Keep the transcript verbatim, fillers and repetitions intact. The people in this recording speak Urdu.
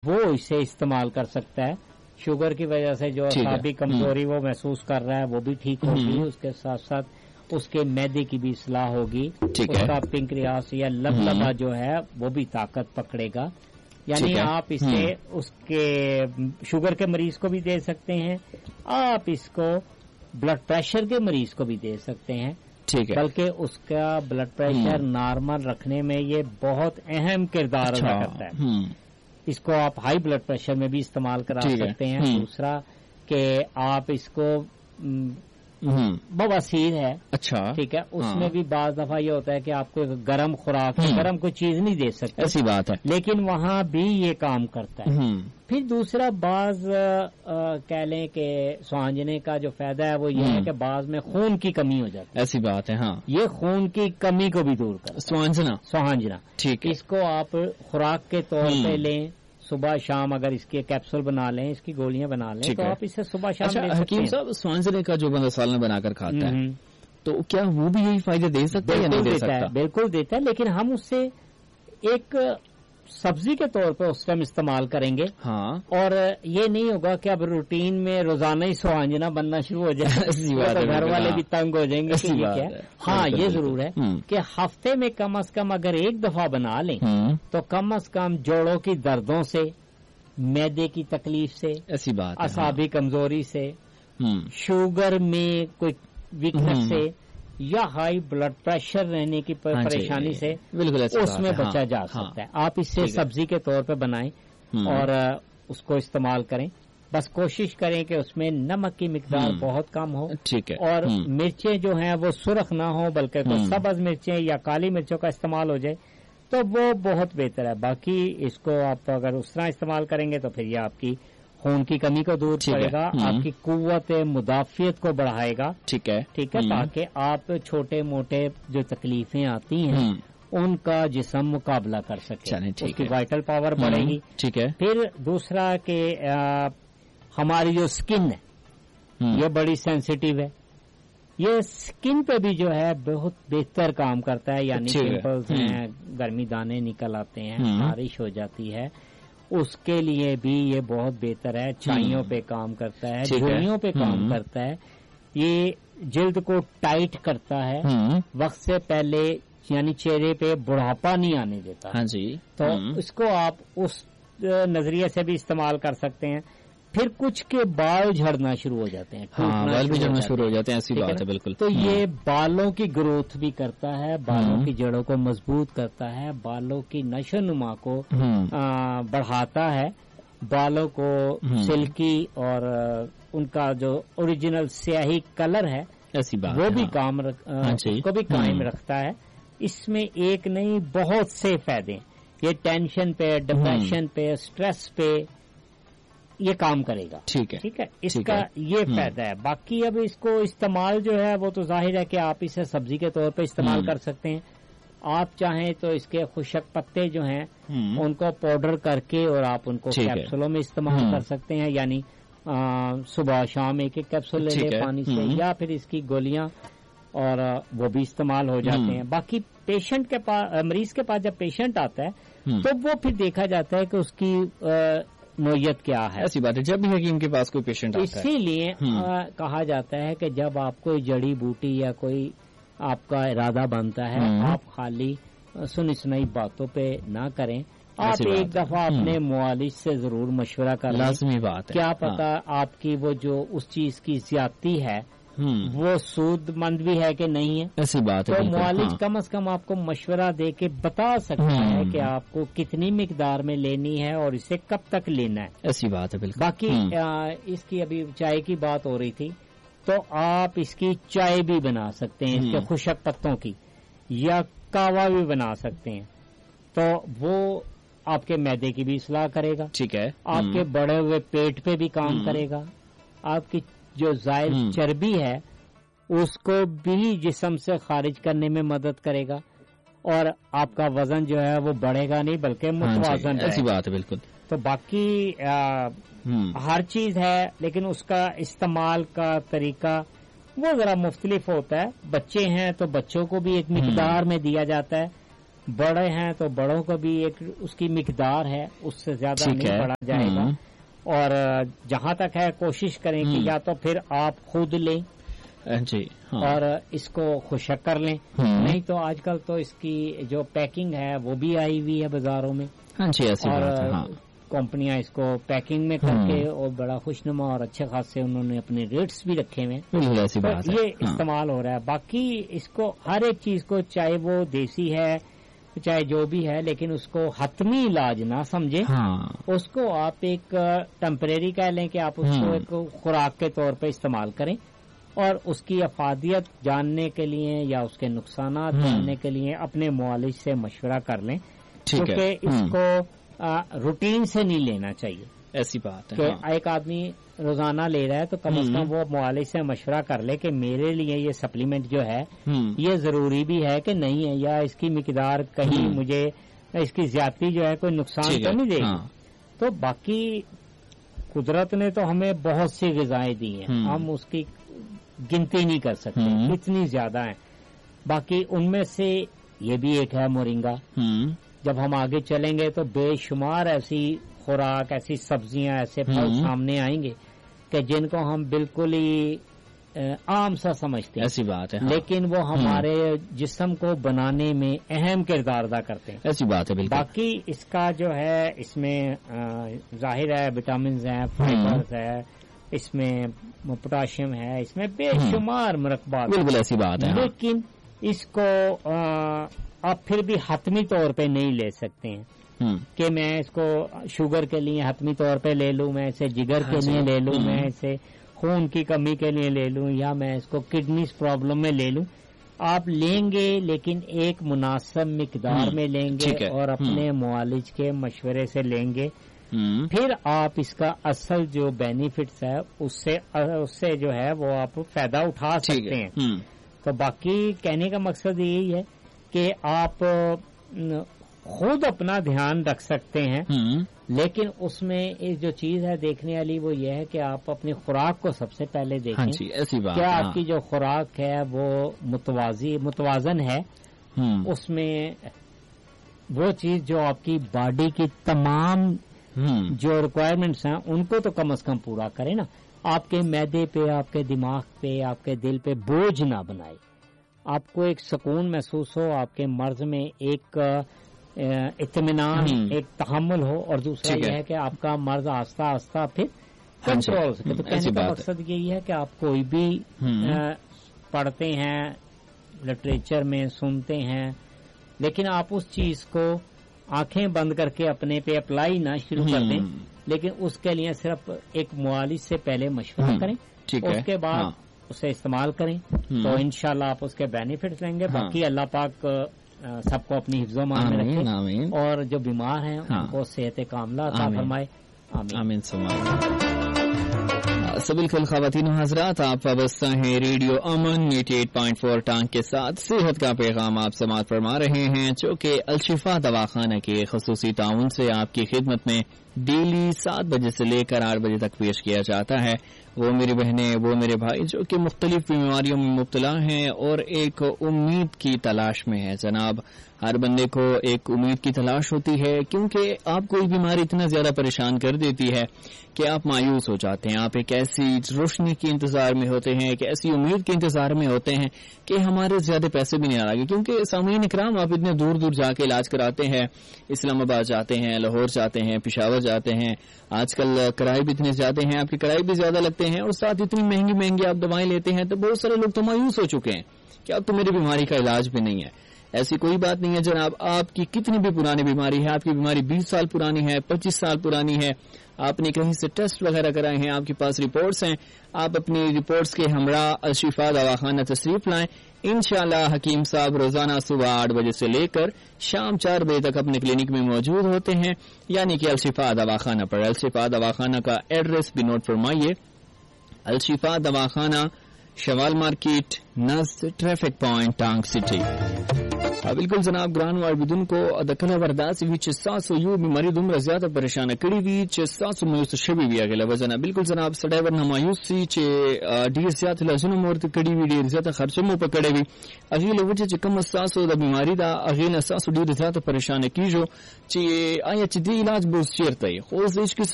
وہ اسے استعمال کر سکتا ہے. شوگر کی وجہ سے جو اعصابی کمزوری وہ محسوس کر رہا ہے وہ بھی ٹھیک ہوگی. اس کے ساتھ ساتھ اس کے معدے کی بھی اصلاح ہوگی. اس کا پنکریاس یا لبلبا جو ہے وہ بھی طاقت پکڑے گا. یعنی آپ اسے اس کے شوگر کے مریض کو بھی دے سکتے ہیں, آپ اس کو بلڈ پریشر کے مریض کو بھی دے سکتے ہیں. بلکہ اس کا بلڈ پریشر نارمل رکھنے میں یہ بہت اہم کردار ادا کرتا ہے. اس کو آپ ہائی بلڈ پریشر میں بھی استعمال کرا سکتے ہیں. دوسرا کہ آپ اس کو بواسیر ہے, اچھا ٹھیک ہے, اس میں بھی بعض دفعہ یہ ہوتا ہے کہ آپ کو گرم خوراک گرم کوئی چیز نہیں دے سکتے, ایسی بات ہے, لیکن وہاں بھی یہ کام کرتا ہے. پھر دوسرا بعض کہہ لیں کہ سوانجنے کا جو فائدہ ہے وہ یہ ہے کہ بعض میں خون کی کمی ہو جاتی ہے. ایسی بات ہے, ہاں, یہ خون کی کمی کو بھی دور کرتا ہے سوانجنا. سوانجنا ٹھیک ہے, اس کو آپ خوراک کے طور پہ لیں, صبح شام اگر اس کے کیپسول بنا لیں, اس کی گولیاں بنا لیں تو آپ اسے صبح شام لے سکتے ہیں. حکیم صاحب, سوانجنے کا جو بندہ سالن بنا کر کھاتا ہے تو کیا وہ بھی یہی فائدے دے سکتا ہے یا نہیں دے سکتا؟ بالکل دیتا ہے, لیکن ہم اس سے ایک سبزی کے طور پہ اس ٹائم استعمال کریں گے. ہاں, اور یہ نہیں ہوگا کہ اب روٹین میں روزانہ ہی سوانجنا بننا شروع ہو جائے تو گھر والے بھی تنگ ہو جائیں گے کہ یہ کیا ہے. ہاں, یہ ضرور ہے کہ ہفتے میں کم از کم اگر ایک دفعہ بنا لیں تو کم از کم جوڑوں کی دردوں سے, معدے کی تکلیف سے, ایسی بات, اعصابی کمزوری سے, شوگر میں کوئی ویکنس سے یا ہائی بلڈ پریشر رہنے کی پریشانی سے اس میں بچا جا سکتا ہے. آپ اس سے سبزی کے طور پہ بنائیں اور اس کو استعمال کریں. بس کوشش کریں کہ اس میں نمک کی مقدار بہت کم ہو, اور مرچیں جو ہیں وہ سرخ نہ ہوں بلکہ سبز مرچیں یا کالی مرچوں کا استعمال ہو جائے تو وہ بہت بہتر ہے. باقی اس کو آپ اگر اس طرح استعمال کریں گے تو پھر یہ آپ کی خون کی کمی کو دور کرے گا, آپ کی قوت مدافعت کو بڑھائے گا. ٹھیک ہے, ٹھیک ہے, تاکہ آپ چھوٹے موٹے جو تکلیفیں آتی ہیں ان کا جسم مقابلہ کر سکے, اس کی وائٹل پاور بڑھے گی. ٹھیک ہے. پھر دوسرا کہ ہماری جو اسکن ہے یہ بڑی سینسیٹیو ہے, یہ اسکن پہ بھی جو ہے بہت بہتر کام کرتا ہے. یعنی پمپلز ہیں, گرمی دانے نکل آتے ہیں, خارش ہو جاتی ہے, اس کے لیے بھی یہ بہت بہتر ہے. چھائیوں پہ کام کرتا ہے, جھریوں پہ کام کرتا ہے, یہ جلد کو ٹائٹ کرتا ہے, وقت سے پہلے یعنی چہرے پہ بڑھاپا نہیں آنے دیتا. ہاں جی, تو اس کو آپ اس نظریے سے بھی استعمال کر سکتے ہیں. پھر کچھ کے بال جھڑنا شروع ہو جاتے ہیں, بال بھی جھڑنا شروع ہو جاتے ہیں, ایسی بات ہے بالکل. تو یہ بالوں کی گروتھ بھی کرتا ہے, بالوں کی جڑوں کو مضبوط کرتا ہے, بالوں کی نشو نما کو بڑھاتا ہے, بالوں کو سلکی اور ان کا جو اوریجنل سیاہی کلر ہے ایسی بات وہ بھی کام کو بھی قائم رکھتا ہے. اس میں ایک نہیں بہت سے فائدے, یہ ٹینشن پہ, ڈپریشن پہ, اسٹریس پہ یہ کام کرے گا. ٹھیک ہے, ٹھیک ہے, اس کا یہ فائدہ ہے. باقی اب اس کو استعمال جو ہے وہ تو ظاہر ہے کہ آپ اسے سبزی کے طور پہ استعمال کر سکتے ہیں. آپ چاہیں تو اس کے خشک پتے جو ہیں ان کو پاؤڈر کر کے اور آپ ان کو کیپسولوں میں استعمال کر سکتے ہیں. یعنی صبح شام ایک ایک کیپسول لے لیں پانی سے, یا پھر اس کی گولیاں, اور وہ بھی استعمال ہو جاتے ہیں. باقی پیشنٹ کے پاس, مریض کے پاس جب پیشنٹ آتا ہے تو وہ پھر دیکھا جاتا ہے کہ اس کی نوعیت کیا ہے. ایسی بات ہے, جب بھی حکیم کے پاس کوئی پیشنٹ آتا ہے اسی لیے کہا جاتا ہے کہ جب آپ کوئی جڑی بوٹی یا کوئی آپ کا ارادہ بنتا ہے, آپ خالی سنی سنائی باتوں پہ نہ کریں, آپ ایک دفعہ اپنے معالج سے ضرور مشورہ کر لیں. لازمی بات ہے, کیا پتا آپ کی وہ جو اس چیز کی زیادتی ہے وہ سود مند بھی ہے کہ نہیں ہے. ایسی بات ہے, تو معالج کم از کم آپ کو مشورہ دے کے بتا سکتا ہے کہ آپ کو کتنی مقدار میں لینی ہے اور اسے کب تک لینا ہے. ایسی بات ہے بالکل. باقی اس کی ابھی چائے کی بات ہو رہی تھی, تو آپ اس کی چائے بھی بنا سکتے ہیں, اس کے خشک پتوں کی, یا کاوا بھی بنا سکتے ہیں. تو وہ آپ کے معدے کی بھی اصلاح کرے گا. ٹھیک ہے, آپ کے بڑے ہوئے پیٹ پہ بھی کام کرے گا. آپ کی جو زائد چربی ہے اس کو بھی جسم سے خارج کرنے میں مدد کرے گا, اور آپ کا وزن جو ہے وہ بڑھے گا نہیں بلکہ متوازن. ایسی بات ہے بالکل. تو باقی ہر چیز ہے, لیکن اس کا استعمال کا طریقہ وہ ذرا مختلف ہوتا ہے. بچے ہیں تو بچوں کو بھی ایک مقدار میں دیا جاتا ہے, بڑے ہیں تو بڑوں کو بھی ایک اس کی مقدار ہے، اس سے زیادہ نہیں بڑھا جائے گا. اور جہاں تک ہے کوشش کریں کہ یا تو پھر آپ خود لیں جی اور اس کو خشک کر لیں، نہیں تو آج کل تو اس کی جو پیکنگ ہے وہ بھی آئی ہوئی ہے بازاروں میں، اور کمپنیاں اس کو پیکنگ میں کر کے اور بڑا خوشنما اور اچھے خاصے انہوں نے اپنے ریٹس بھی رکھے ہوئے ہیں، یہ استعمال ہو رہا ہے. باقی اس کو ہر ایک چیز کو، چاہے وہ دیسی ہے چاہے جو بھی ہے، لیکن اس کو حتمی علاج نہ سمجھے. اس کو آپ ایک ٹیمپریری کہہ لیں کہ آپ اس کو ایک خوراک کے طور پہ استعمال کریں، اور اس کی افادیت جاننے کے لیے یا اس کے نقصانات جاننے کے لیے اپنے معالج سے مشورہ کر لیں، کیونکہ اس کو روٹین سے نہیں لینا چاہیے. ایسی بات ہے کہ ایک آدمی روزانہ لے رہا ہے تو کم از کم وہ معالج سے مشورہ کر لے کہ میرے لیے یہ سپلیمنٹ جو ہے یہ ضروری بھی ہے کہ نہیں ہے، یا اس کی مقدار کہیں مجھے اس کی زیادتی جو ہے کوئی نقصان تو نہیں دے گی. تو باقی قدرت نے تو ہمیں بہت سی غذائیں دی ہیں، ہم اس کی گنتی نہیں کر سکتے، اتنی زیادہ ہیں. باقی ان میں سے یہ بھی ایک ہے مورنگا. جب ہم آگے چلیں گے تو بے شمار ایسی خوراک، ایسی سبزیاں، ایسے پھل سامنے آئیں گے کہ جن کو ہم بالکل ہی عام سا سمجھتے ہیں، ایسی بات ہے، لیکن وہ ہمارے جسم کو بنانے میں اہم کردار ادا کرتے ہیں. ایسی بات ہے بالکل. باقی اس کا جو ہے اس میں ظاہر ہے وٹامنز ہیں، فائبرز ہے، اس میں پوٹاشیم ہے، اس میں بے شمار مرکبات، بالکل ایسی بات ہے. لیکن اس کو آپ پھر بھی حتمی طور پہ نہیں لے سکتے ہیں کہ میں اس کو شوگر کے لیے حتمی طور پہ لے لوں، میں اسے جگر کے لیے لے لوں، میں اسے خون کی کمی کے لیے لے لوں، یا میں اس کو کڈنیز پرابلم میں لے لوں. آپ لیں گے لیکن ایک مناسب مقدار میں لیں گے اور اپنے معالج کے مشورے سے لیں گے، پھر آپ اس کا اصل جو بینیفٹس ہے اس سے اس سے جو ہے وہ آپ فائدہ اٹھا سکتے ہیں. تو باقی کہنے کا مقصد یہی ہے کہ آپ خود اپنا دھیان رکھ سکتے ہیں، لیکن اس میں ایک جو چیز ہے دیکھنے والی وہ یہ ہے کہ آپ اپنی خوراک کو سب سے پہلے دیکھیں. کیا آپ کی جو خوراک ہے وہ متوازی متوازن ہے، اس میں وہ چیز جو آپ کی باڈی کی تمام جو ریکوائرمنٹس ہیں ان کو تو کم از کم پورا کرے نا. آپ کے معدے پہ، آپ کے دماغ پہ، آپ کے دل پہ بوجھ نہ بنائے. آپ کو ایک سکون محسوس ہو، آپ کے مرض میں ایک اطمینان، ایک تحمل ہو، اور دوسرا یہ ہے کہ آپ کا مرض آہستہ آہستہ پھر کنٹرول سکے. تو کہنے کا مقصد یہی ہے کہ آپ کوئی بھی پڑھتے ہیں لٹریچر میں، سنتے ہیں، لیکن آپ اس چیز کو آنکھیں بند کر کے اپنے پہ اپلائی نہ شروع کر دیں، لیکن اس کے لیے صرف ایک معالج سے پہلے مشورہ کریں، اس کے بعد اسے استعمال کریں، تو انشاءاللہ آپ اس کے بینیفٹس لیں گے. باقی اللہ پاک سب کو اپنی حفظ و امان میں رکھے، اور جو بیمار ہیں ان کو صحت کاملہ عطا فرمائے. آمین. سبیل کل خواتین و حضرات، آپ وابستہ ہیں ریڈیو امن اٹھاسی پوائنٹ چار ٹانک کے ساتھ. صحت کا پیغام آپ سماعت فرما رہے ہیں، جو کہ الشفا دواخانہ کے خصوصی تعاون سے آپ کی خدمت میں ڈیلی سات بجے سے لے کر آٹھ بجے تک پیش کیا جاتا ہے. وہ میری بہنیں، وہ میرے بھائی جو کہ مختلف بیماریوں میں مبتلا ہیں اور ایک امید کی تلاش میں ہیں. جناب، ہر بندے کو ایک امید کی تلاش ہوتی ہے، کیونکہ آپ کوئی بیماری اتنا زیادہ پریشان کر دیتی ہے کہ آپ مایوس ہو جاتے ہیں. آپ ایک ایسی روشنی کے انتظار میں ہوتے ہیں، ایک ایسی امید کے انتظار میں ہوتے ہیں کہ ہمارے زیادہ پیسے بھی نہیں آ رہے، کیونکہ سامعین اکرام آپ اتنے دور دور جا کے علاج کراتے ہیں. اسلام آباد جاتے ہیں، لاہور جاتے ہیں، پشاور جاتے ہیں. آج کل کرائے بھی اتنے زیادہ ہیں، آپ کے کرائے بھی زیادہ لگتے ہیں، اور ساتھ اتنی مہنگی مہنگی آپ دوائیں لیتے ہیں. تو بہت سارے لوگ تو مایوس ہو چکے ہیں کہ اب تو میری بیماری کا علاج بھی نہیں ہے. ایسی کوئی بات نہیں ہے جناب. آپ کی کتنی بھی پرانی بیماری ہے، آپ کی بیماری بیس سال پرانی ہے، پچیس سال پرانی ہے، آپ نے کہیں سے ٹیسٹ وغیرہ کرائے ہیں، آپ کے پاس رپورٹس ہیں، آپ اپنی رپورٹس کے ہمراہ الشفا دواخانہ تشریف لائیں. انشاءاللہ حکیم صاحب روزانہ صبح آٹھ بجے سے لے کر شام چار بجے تک اپنے کلینک میں موجود ہوتے ہیں، یعنی کہ الشفا دواخانہ پر. الشفا دواخانہ کا ایڈریس بھی نوٹ فرمائیے. الشفا دواخانہ، شوال مارکیٹ، نزد ٹریفک پوائنٹ، ٹانگ سٹی. بالکل جناب ګران واردون کو د کله ورداسي وی چې ساسو یو بیماری دومره زیاته پریشان کړي وی چې ساسو مایوس شوی وی غله وزنه بالکل جناب سړی ورنه مایوس سي چې ډیر زیات لازم مورته کړي وی ډیر زیاته خرچه مو پکړي وی اغه له وجه چې کوم ساسو د بیماری دا اغه نه ساسو ډیر زیاته پریشان کیږي چې آیا چې دی علاج به چیرته خو هیڅ